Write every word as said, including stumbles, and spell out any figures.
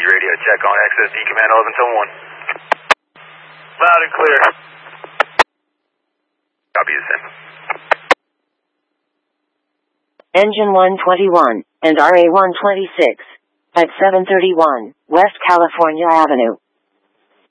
radio check on access D command eleven seven one. Loud and clear. Copy the same. Engine one twenty-one and R A one twenty-six at seven thirty-one West California Avenue.